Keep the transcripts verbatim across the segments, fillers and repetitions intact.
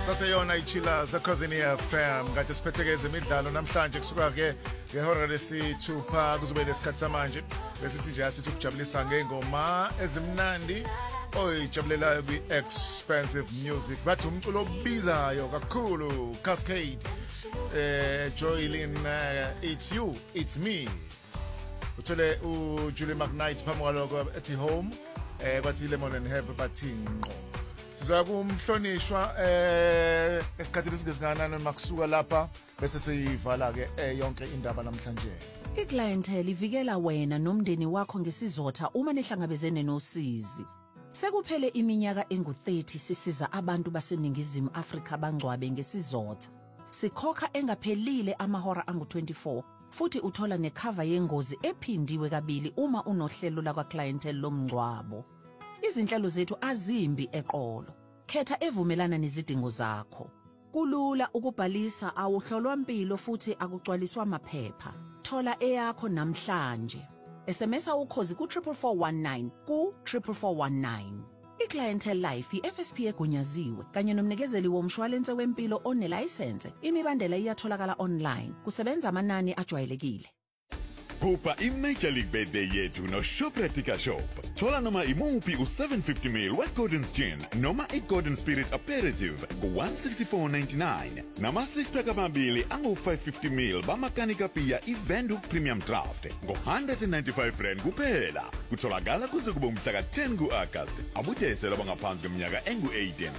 Saseyona ichila zakhazini F M kade siphetheke ezemidlalo namhlanje kusuka ke ngehora lesithupha kuzobe lesikhathi samanje besithi nje asithi ukujabulisa ngengoma ezimnandi oyijabulelayo bi expensive music bathi umculo obizayo kakhulu Cascade eh Joylin uh, it's you it's me uthole u Julie McKnight phamukalo ethi home eh bathi Lemon and Herb bathi ngqo sizoya kumhlonishwa eh esikhathini singesinganani makusuka lapha bese siyivala ke yonke indaba namhlanje. iClientele ivikela wena nomndeni wakho ngesizotha uma nihlangabezene nosizi. Sekuphele iminyaka engu thirty sisiza abantu baseningizimu Afrika bangcwabe ngesizotha. Sikhokha engaphelile amahora angu twenty-four futhi uthola necover yengozi ephindiwe kabili uma unohlelo la kwaClientele lomngcwabo. Izinhlelo zethu azimbi eqolo. Khetha evumelana nezidingo zakho. Kulula ukubhalisa awuhlolwa impilo futhi akugcwaliswa amaphepha. Thola eyakho namhlanje. S M S ukhozi ku four four one nine ku four four one nine. iClientele Life i-F S P egunyaziwe kanye nomnikezeli womshwalense wempilo onelicense. Imibandela iyatholakala online. Kusebenza amanani ajwayelekile. Kupa i-Major League Birthday yethu no Shoprite Shop. Thola noma imuphi u seven fifty milliliters we-Gordon's Gin noma i-Gordon Spirit Aperitif ku-one sixty-four ninety-nine. Nama six pack amabili angu-five fifty milliliters bamakanika pia i-Venduc Premium Draft ngo-one ninety-five rand kuphela. Kutholakala kuze kube umhla ten ku-August. Abudesela bangaphansi kweminyaka engu-eighteen.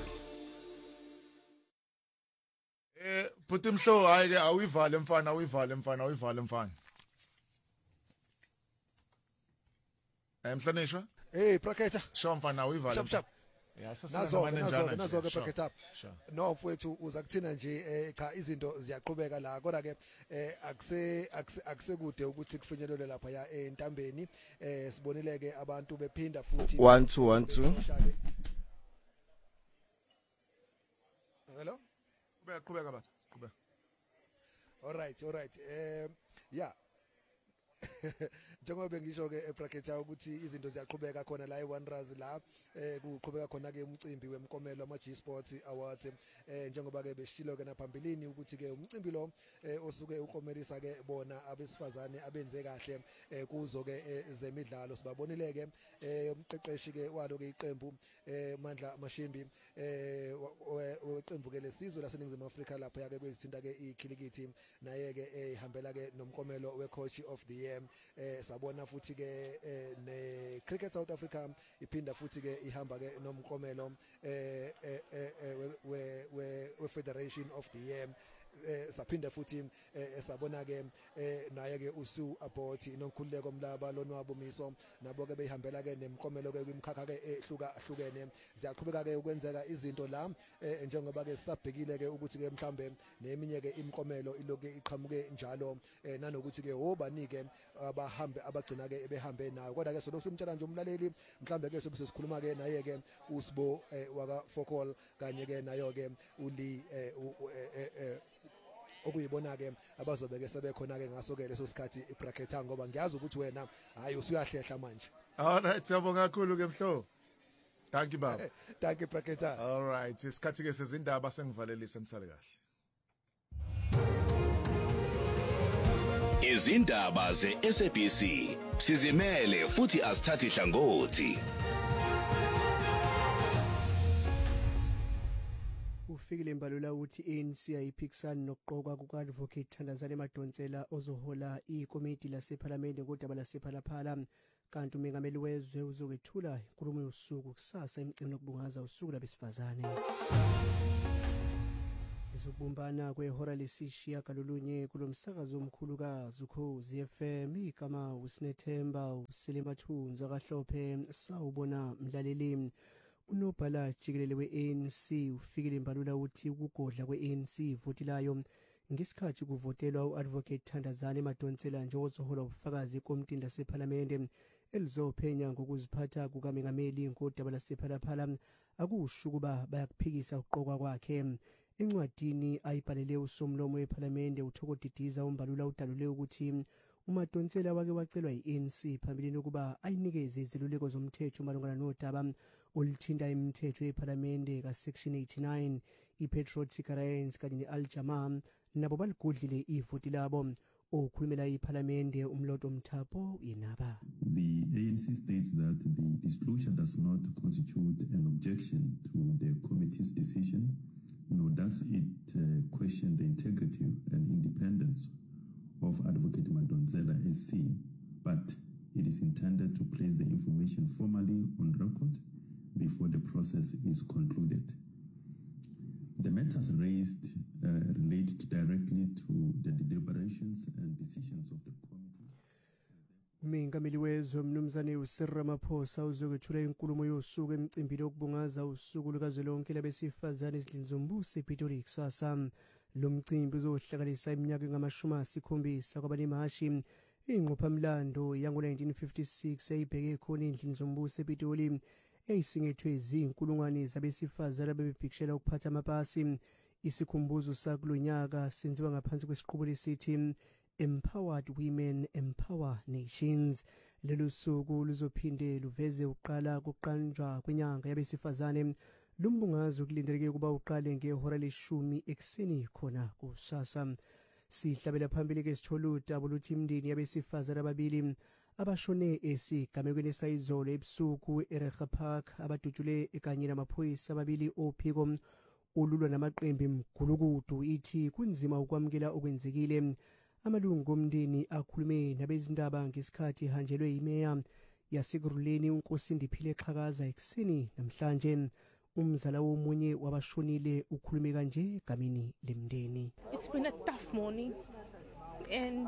Eh buti mhlo hayi ke awuyivale mfana awuyivale mfana awuyivale mfana. Emhlonishwa? Hey Praketa. Sho mfana awuyivale. Shap shap. Yeah, nazo nazo nazo ke Praketa. No mfowethu uza kuthina nje cha izinto ziyaqhubeka la kodwa ke akuse akusekude ukuthi kufinyelele lapha ya entambeni eh sibonile ke abantu bephinda futhi one two one two. Hello? Qhubeka qhubeka baba. Qhubeka. All right, all right. Eh yeah. Njengoba bengisho ke eBraketa ukuthi izinto ziyaqhubeka khona la eWanderers la eh kuqhubeka khona ke umcimbi wemkomelo ama G Sports Awards eh njengoba ke beshilo ke naphambilini ukuthi ke umcimbi lo osuke ukomelisa ke bona abesifazane abenze kahle kuzo ke ezemidlalo sibabonile ke umqeqeshi ke walo ke iqembu Mandla Mashimbi eh weqembu ke lesizwe laseningizimu Afrika lapha yake kwezithinta ke ikhilikithi naye ke ehambela ke nomkomelo we coach of the year eh sabona futhi ke ne Cricket South Africa iphinda futhi ke ihamba ke nomkomelo eh we we Federation of the year eh saphinda futhi sabona ke naye ke uSu Aboti inonkhululeko Mlaba lonwabo Miso nabo ke behambela ke nemkomelo ke kwimkhakha ke ehluka hlukene ziyaqhubeka ke ukwenzeka izinto la njengoba ke sisabhekile ke ukuthi ke mhlambe neminye ke imkomelo iloke iqhamuke njalo nanokuthi ke obanike abahambe abagcina ke behambe nayo kodwa ke soloko simtshela nje umlaleli mhlambe ke sobe sesikhuluma ke naye ke uSibo waka Fokol kanye ke nayo ke uli okuyibona ke abazobe ke sebekhona ke ngaso ke leso sikhathi iBraketa ngoba ngiyazi ukuthi wena hayi usuyahlehla manje. All right siyabonga kakhulu ke mhlo. Thank you baba. Thank you Braketa. All right isikhathi ke sezindaba sengivalelisa nisale kahle. Izindaba ze-S A B C sizimele futhi asithathi hlangothi. Ufikile imbalula ukuthi i-A N C ayiphikisana nokuqokwa kuka-Advocate Thandazani Madonsela ozohola ikomiti lasephalamende kodaba lasephalaphala kanti umengameli wezwe uzokwethula inkulumo yosuku kusasa emcimbini wokubungaza usuku labesifazane. Izokubumbana kwehora lesishiyagalolunye kulomsakazo omkhulu kaZukhozi F M igama uSinethemba uSelimathunza kaHlophe sawubona mlaleli. Unobhala jikelele we-A N C ufikile imbalula uthi ukugodla kwe-A N C ivutilayo ngesikhathi kuvotelwa u-Advocate Thandazani Madonsela njengozohola ubufakazi ekomitini lasephalamende elizophenya ngokuziphatha kukaMengameli ngodaba lasephalaphala akusho ukuba bayakuphikisa ukuqokwa kwakhe. Encwadini ayibhalele usomlomo wephalamende uThokodidiza umbalula udalule ukuthi uMadonsela wake wacelwa yi-A N C phambilini ukuba ayinikeze izeluleko zomthetho malungana nodaba olithinta imithetho yePhalamende ka section eighty-nine iPatriotic Alliance kanye neAl-Jamaa nabo baligudlile ivoti labo. Okhulumela iPhalamende uMloto Mthapo yenaba. The A N C states that the disclosure does not constitute an objection to the committee's decision, nor does it uh, question the integrity and independence of Advocate Madonsela S C, but it is intended to place the information formally on record before the process is concluded. The matters raised uh, relate directly to the deliberations and decisions of the committee. Umengameli wezwe mnumzane uCyril Ramaphosa uzokwethula inkulumo yosuku emcimbini okubungaza usuku lukazwelonke labesifazane ezindlini zombuso ePitoli kusasa. Lo mcimbi uzohlanganisa iminyaka engamashumi ayisikhombisa kwabanemashi ingqophamlando yango nineteen fifty-six eyibheke khona endlini zombuso ePitoli eyisingethwe izinkulungwane zabesifazane abebebhikishela ukuphatha amapasi. Isikhumbuzo sakulonyaka senziwa ngaphansi kwesiqubulo esithi Empowered Women Empower Nations. Lelo suku luzophinde luveze uqala kokuqanjwa kwenyanga yabesifazane. Lumbungazo kulindeleke kuba uqale ngehora leshumi ekseni khona kusasa. Sihlabela phambili ke sitholuta boluthi imndeni yabesifazane ababili abashone esigamekweni sayizolo ebusuku eRecha Park abadutshule ekanye namaphoyisa amabili ophiko olulwa namaqembu emgulukudu ithi kunzima ukwamukela okwenzekile. Amalungu omndeni akhulume nabezindaba ngesikhathi hanjelwe imeya yaseGruleni uNkosi Ndiphile Xhakaza ekseni namhlanje. Umzala womunye wabashonile ukhulume kanje gamini lemndeni. It's been a tough morning and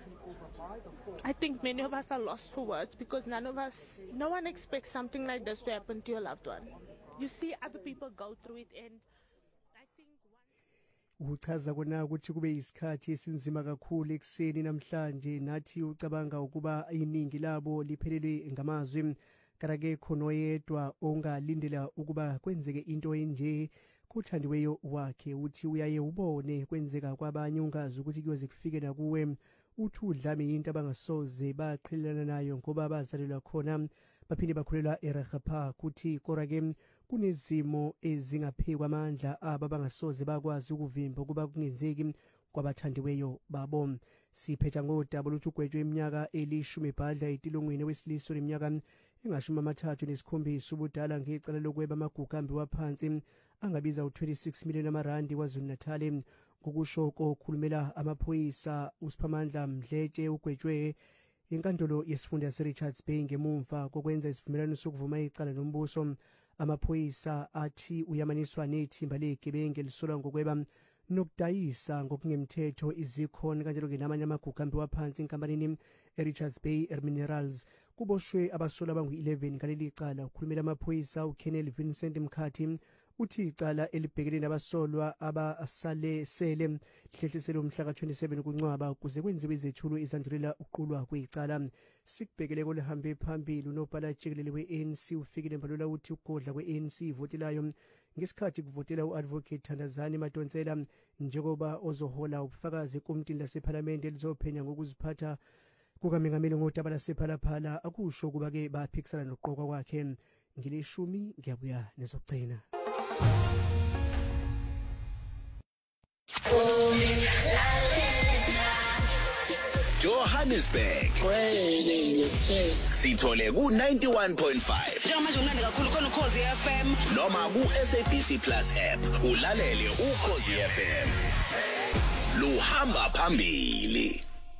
I think many of us are lost for words because none of us, no one expects something like this to happen to your loved one. You see other people go through it and I think one... Uchaza kona ukuthi kube isikhathi esinzima kakhulu ekseni namhlanje nathi ucabanga ukuba iningi labo liphelelwe ngamazwi. Karake khono yedwa ongalindela ukuba kwenzeke into enje kuthandiweyo wakhe uthi uyaye ubone kwenzeka kwabanye ungazi ukuthi kuyoze kufike nakuwe. Uthi udlame into abangasoze baqhelelana nayo ngoba bazalelwa khona baphinde bakhulelwa eRecha Park. Uthi korake kunezimo ezingaphekwa amandla aba bangasoze bakwazi ukuvimba ukuba kungenzeki kwabathandiweyo babo. Siphetha ngodaba luthi ugwetshwe iminyaka elishumi ebhadla etilongweni wesiliso leminyaka engashumi amathathu nesikhombisa ubudala ngecala lokweba amagugu ambi waphansi angabiza u-twenty-six million amarandi kwaZulu Natal. Ngokusho kokhulumela amaphoyisa uSiphamandla Mdletshe ugwetshwe inkantolo yesifunda yaseRichards Bay ngemumva kokwenza isivumelwano sokuvuma icala nombuso. Amaphoyisa athi uyamaniswa nethimba legebenge lisolwa ngokweba nokudayisa ngokungemthetho izikhona kanjalo ke namanye amagugu ambi waphansi enkampanini eRichards Bay Minerals. Kuboshwe abasola abangu eleven kaleli icala. Ukhulumela amaphoyisa uKenneth Vincent Mkhathi uthi icala elibhekene nabasolwa abasale sele lihlehlisele umhla ka twenty-seven kuNcwaba kuze kwenziwe izethulo izandulela uqulwa kwicala. Sikubhekele kolihambe phambili unobhala jikelele we-A N C ufikile mbalula uthi ugodla kwe-A N C ivotelayo ngesikhathi kuvotela uAdvocate Thandazani Madonsela njengoba ozohola ubufakazi ekomtini lasePhalamende elizophenya ngokuziphatha kukaMengameli ngodaba lasephalaphala. Akusho kuba ke baphikisana nokuqoka kwakhe. Ngileshumi ngiyabuya nezogcina. Johannesburg sithole ku ninety-one point five njengamanje umnandi kakhulu khona uKhosi F M noma ku S A B C Plus app ulalele uKhosi F M luhamba phambili.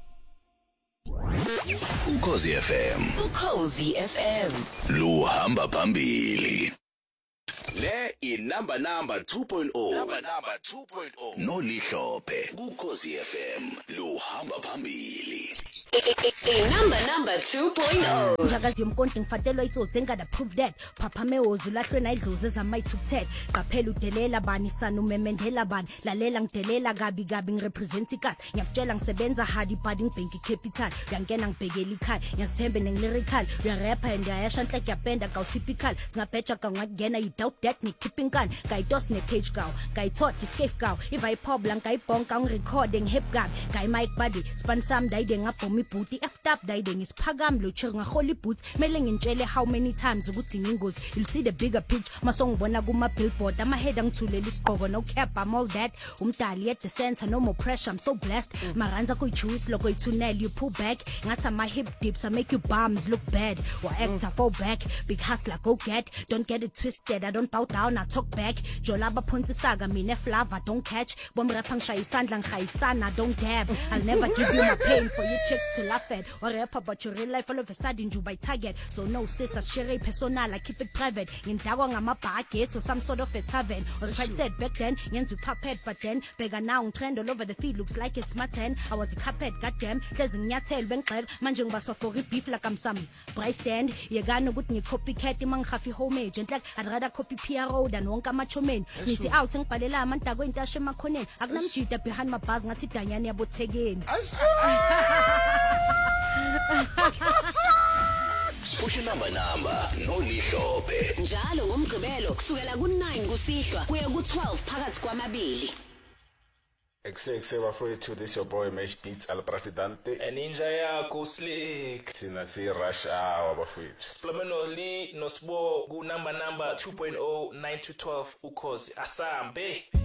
uKhosi F M uKhosi F M luhamba phambili. Le inamba number two point oh number number two point oh no lihlophe kuKhosi F M luhamba phambili. Number number two point oh Njakazi yomkonto ngifadelwa itsotsi engada prove that papa mewozu lahlwe nayidlozi ezamayi-two-ten qaphela udelela bani sana umemendela bani lalela ngidelela kabi kabi ngirepresent ikas ngiyakutshela ngisebenza hard ibody ngibhenki capital uyangena ngibhekela ikhaya ngiyazithembe nenglyrical uyarapha and uyayasha nhle kuyapenda kawu typical singabheja kawu ngakungena you doubt that ngikhipha inkani ngayitos nepage kawu ngayithotha iscafe kawu if ayipobla ngayibhonka ngirecorde ngihip kabi ngayi mic body span sam dayide ngabhoma booty effed up dayide ngisiphakami lo cherry ngaholy boots mele ngintshele how many times ukuthi ngingozi you'll see the bigger picture masongibona kuma billboard amahead angithulela isiqhoko no cap I'm all that umdali at the center no more pressure I'm so blessed maranza ko juice loko ithunel you pull back ngathi my hip dips I make you bums look bad or act I fall back big hustler go get don't get it twisted I don't bow down I talk back jolaba phonsi saga mina flava don't catch bom rapang shaya isandla ngihayisana don't dab I'll never give you my pain for you chicks to laugh at or rap about your real life all of a sudden you by target so no sis I share personal I keep it private ngindakwa ngamabhagets or some sort of a tavern or if I said back then yenza puppet but then bega now trend all over the feed looks like it's my ten I was a carpet goddamn hlezi nginyathela bengixela manje ngibaso for beef like I'm some price stand yekana ukuthi ngi copycat mangihafi homage and like I'd rather copy P R O than wonke amachomen nithi out ngibhalela amandla kwentashe emakhoneni akunamjida behind my bars ngathi danyani yabothekeni Push number number no lihlope njalo ngomgqibelo kusukela ku nine kusihlwa kuya ku twelve phakathi kwamabili. Exe bafowethu, this your boy Mesh Beats Al Presidente. Ninja yakho slick. Sina si rush hour bafowethu. Subliminally no sbo ku number number two point oh nine to twelve ukhozi asambe.